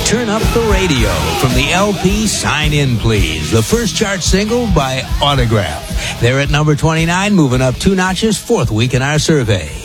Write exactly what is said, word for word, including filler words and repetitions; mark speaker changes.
Speaker 1: Turn Up the Radio from the L P Sign In Please, the first chart single by Autograph. They're at number twenty-nine, moving up two notches, fourth week in our survey.